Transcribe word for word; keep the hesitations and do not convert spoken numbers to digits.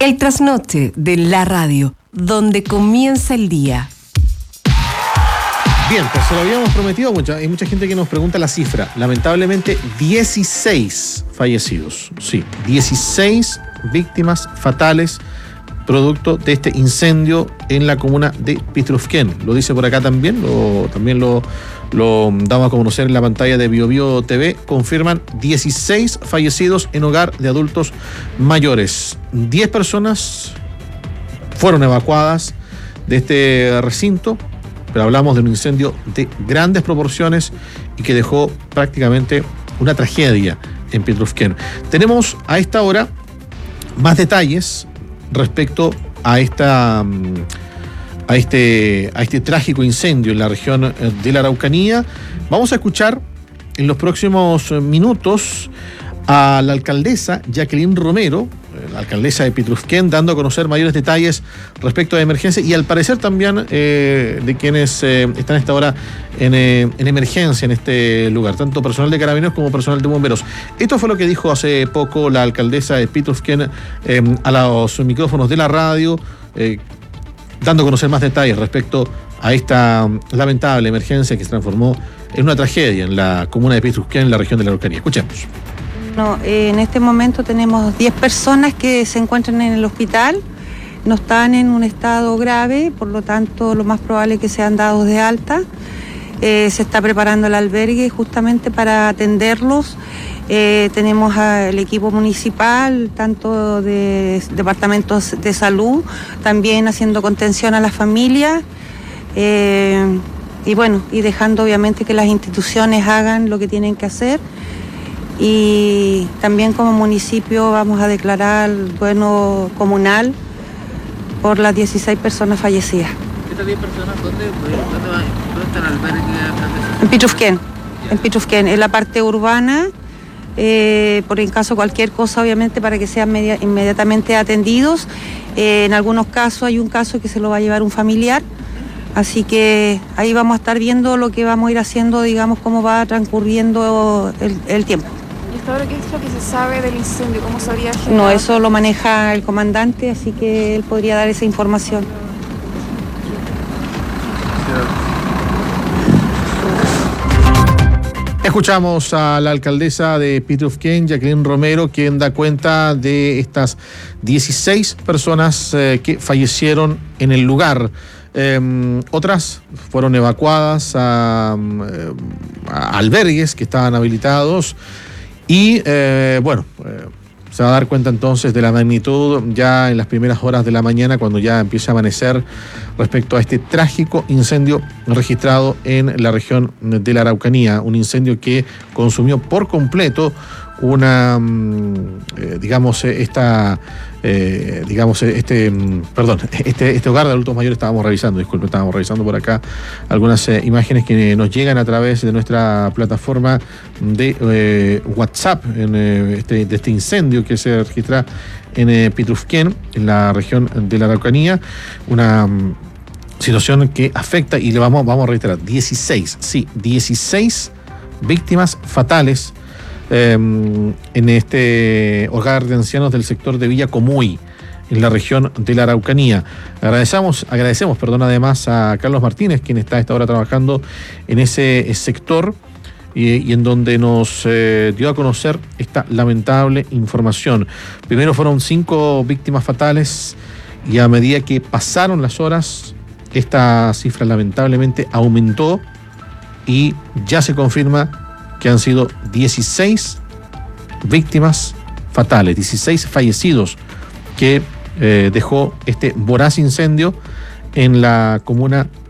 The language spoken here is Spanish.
El trasnoche de la radio, donde comienza el día. Bien, pues se lo habíamos prometido, mucha, hay mucha gente que nos pregunta la cifra. Lamentablemente, dieciséis fallecidos. Sí, dieciséis víctimas fatales producto de este incendio en la comuna de Pitrufquén. Lo dice por acá también, lo, también lo, lo damos a conocer en la pantalla de Bio Bio T V. Confirman dieciséis fallecidos en hogar de adultos mayores. diez personas fueron evacuadas de este recinto, pero hablamos de un incendio de grandes proporciones y que dejó prácticamente una tragedia en Pitrufquén. Tenemos a esta hora más detalles respecto a esta a este a este trágico incendio en la región de la Araucanía. Vamos a escuchar en los próximos minutos a la alcaldesa Jacqueline Romero, la alcaldesa de Pitrufquén, dando a conocer mayores detalles respecto a la emergencia y al parecer también eh, de quienes eh, están a esta hora en, eh, en emergencia en este lugar, tanto personal de carabineros como personal de bomberos. Esto fue lo que dijo hace poco la alcaldesa de Pitrufquén eh, a los micrófonos de la radio, eh, dando a conocer más detalles respecto a esta lamentable emergencia que se transformó en una tragedia en la comuna de Pitrufquén, en la región de la Araucanía. Escuchemos. No, eh, en este momento tenemos diez personas que se encuentran en el hospital, no están en un estado grave, por lo tanto lo más probable es que sean dados de alta. Eh, se está preparando el albergue justamente para atenderlos. Eh, tenemos al equipo municipal, tanto de departamentos de salud, también haciendo contención a las familias. Eh, y bueno, y dejando obviamente que las instituciones hagan lo que tienen que hacer. Y también como municipio vamos a declarar duelo comunal por las dieciséis personas fallecidas. ¿Estas diez personas dónde, dónde, van, dónde está el albergue? En Pitrufquén, en Pitrufquén, en la parte urbana, eh, por en caso cualquier cosa obviamente para que sean media, inmediatamente atendidos. Eh, en algunos casos hay un caso que se lo va a llevar un familiar, así que ahí vamos a estar viendo lo que vamos a ir haciendo, digamos, cómo va transcurriendo el, el tiempo. ¿Y hasta ahora qué es lo que se sabe del incendio? ¿Cómo se habría generado? No, eso lo maneja el comandante, así que él podría dar esa información. Escuchamos a la alcaldesa de Pitrufquén, Jacqueline Romero, quien da cuenta de estas dieciséis personas eh, que fallecieron en el lugar. Eh, otras fueron evacuadas a, a albergues que estaban habilitados y eh, bueno, eh, se va a dar cuenta entonces de la magnitud ya en las primeras horas de la mañana cuando ya empieza a amanecer respecto a este trágico incendio registrado en la región de la Araucanía, un incendio que consumió por completo una, eh, digamos, esta, eh, digamos, este, perdón, este, este hogar de adultos mayores estábamos revisando, disculpe, estábamos revisando por acá algunas eh, imágenes que nos llegan a través de nuestra plataforma de eh, WhatsApp en, eh, este, de este incendio que se registra en eh, Pitrufquén, en la región de la Araucanía, una um, situación que afecta, y le vamos, vamos a reiterar, dieciséis, sí, dieciséis víctimas fatales Eh, en este hogar de ancianos del sector de Villa Comuy, en la región de la Araucanía. Agradecemos, agradecemos perdón, además a Carlos Martínez, quien está a esta hora trabajando en ese sector y, y en donde nos eh, dio a conocer esta lamentable información. Primero fueron cinco víctimas fatales y a medida que pasaron las horas, esta cifra lamentablemente aumentó y ya se confirma que han sido dieciséis víctimas fatales, dieciséis fallecidos que eh, dejó este voraz incendio en la comuna